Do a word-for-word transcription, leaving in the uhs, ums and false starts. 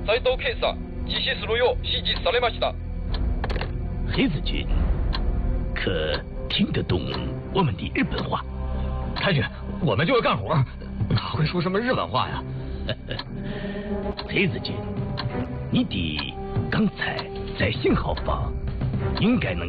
在都客上実施するよう指示されました。 黑子君，可听得懂我们的日本话？ 太君，我们就是干活，哪会说什么日本话呀？ 黑子君，你的刚才在信号房应该能